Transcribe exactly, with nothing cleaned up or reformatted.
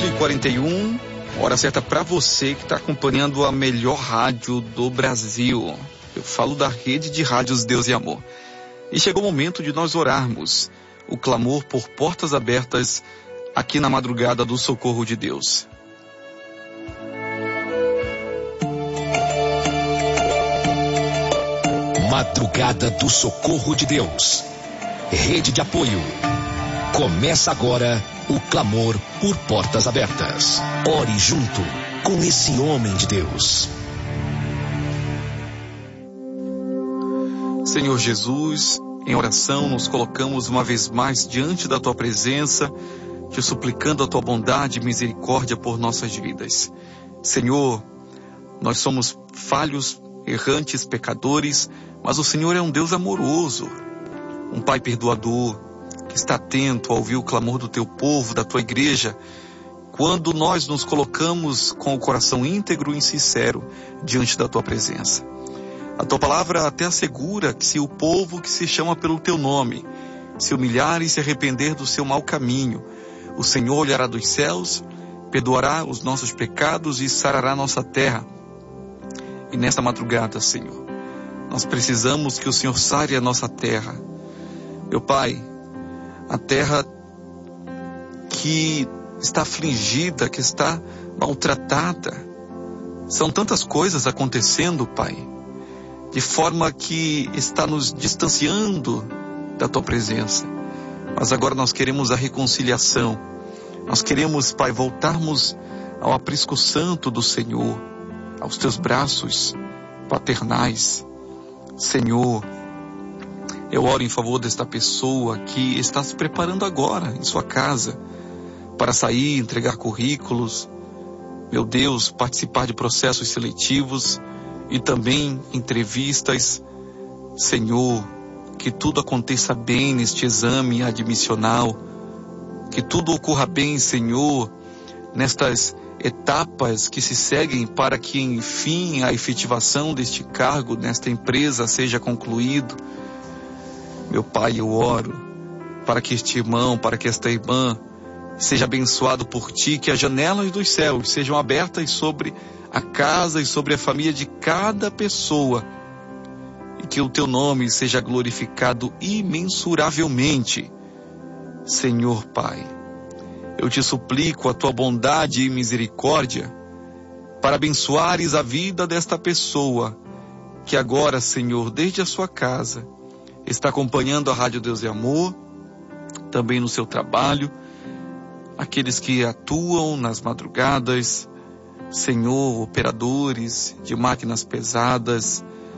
nove e quarenta e um, hora certa para você que está acompanhando a melhor rádio do Brasil. Eu falo da rede de rádios Deus e Amor. E chegou o momento de nós orarmos o clamor por portas abertas aqui na madrugada do socorro de Deus. Madrugada do Socorro de Deus. Rede de apoio. Começa agora o clamor por portas abertas. Ore junto com esse homem de Deus. Senhor Jesus, em oração nos colocamos uma vez mais diante da Tua presença, te suplicando a Tua bondade e misericórdia por nossas vidas. Senhor, nós somos falhos, errantes, pecadores, mas o Senhor é um Deus amoroso, um Pai perdoador, que está atento a ouvir o clamor do Teu povo, da Tua igreja, quando nós nos colocamos com o coração íntegro e sincero diante da Tua presença. A Tua palavra até assegura que se o povo que se chama pelo Teu nome se humilhar e se arrepender do seu mau caminho, o Senhor olhará dos céus, perdoará os nossos pecados e sarará nossa terra. E nesta madrugada, Senhor, nós precisamos que o Senhor sare a nossa terra. Meu Pai, a terra que está afligida, que está maltratada. São tantas coisas acontecendo, Pai, de forma que está nos distanciando da Tua presença. Mas agora nós queremos a reconciliação. Nós queremos, Pai, voltarmos ao aprisco santo do Senhor, aos Teus braços paternais. Senhor, eu oro em favor desta pessoa que está se preparando agora em sua casa para sair, entregar currículos, meu Deus, participar de processos seletivos e também entrevistas. Senhor, que tudo aconteça bem neste exame admissional, que tudo ocorra bem, Senhor, nestas etapas que se seguem para que, enfim, a efetivação deste cargo nesta empresa seja concluído. Meu Pai, eu oro para que este irmão, para que esta irmã seja abençoado por Ti, que as janelas dos céus sejam abertas sobre a casa e sobre a família de cada pessoa, e que o Teu nome seja glorificado imensuravelmente. Senhor Pai, eu Te suplico a Tua bondade e misericórdia para abençoares a vida desta pessoa que agora, Senhor, desde a sua casa, está acompanhando a Rádio Deus e Amor, também no seu trabalho, aqueles que atuam nas madrugadas, Senhor, operadores de máquinas pesadas,